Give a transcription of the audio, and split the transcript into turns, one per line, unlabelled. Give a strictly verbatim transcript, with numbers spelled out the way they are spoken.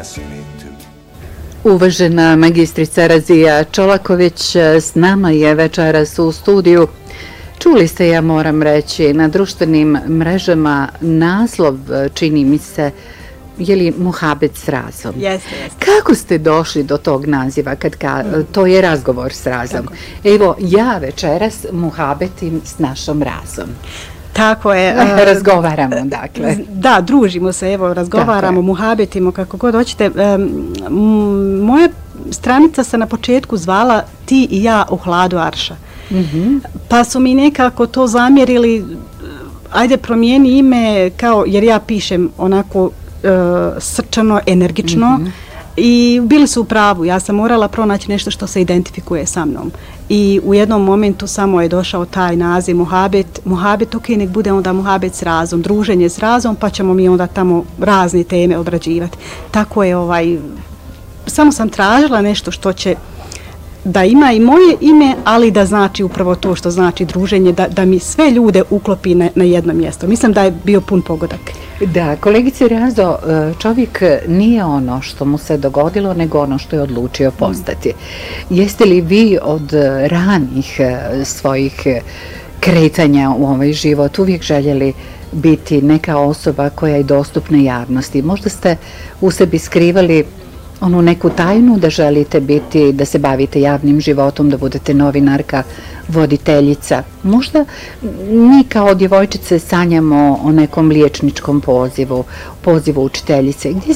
Uvažena magistrica Razija Čolaković s nama je večeras u studiju. Čuli ste, ja moram reći, na društvenim mrežama naslov, čini mi se, je li muhabet s razom?
Jeste, jeste.
Kako ste došli do tog naziva? Kad ka, to je razgovor s razom. Tako. Evo, ja večeras muhabetim s našom razom.
Tako je.
Razgovaramo, dakle.
Da, družimo se, evo, razgovaramo, muhabetimo, kako god hoćete. Moja stranica se na početku zvala Ti i ja u hladu arša. Mm-hmm. Pa su mi nekako to zamjerili, ajde promijeni ime, kao, jer ja pišem onako uh, srčano, energično, mm-hmm. i bili su u pravu. Ja sam morala pronaći nešto što se identifikuje sa mnom. I u jednom momentu samo je došao taj naziv muhabet. Muhabet, ok, nek bude onda muhabet s razom, druženje s razom, pa ćemo mi onda tamo razne teme obrađivati. Tako je, ovaj, samo sam tražila nešto što će da ima i moje ime, ali da znači upravo to što znači druženje, da, da mi sve ljude uklopi na, na jedno mjesto. Mislim da je bio pun pogodak.
Da, kolegice Razo, čovjek nije ono što mu se dogodilo, nego ono što je odlučio postati. Jeste li vi od ranih svojih kretanja u ovaj život uvijek željeli biti neka osoba koja je dostupna javnosti? Možda ste u sebi skrivali onu neku tajnu da želite biti, da se bavite javnim životom, da budete novinarka, voditeljica. Možda mi kao djevojčice sanjamo o nekom liječničkom pozivu, pozivu učiteljice. Gdje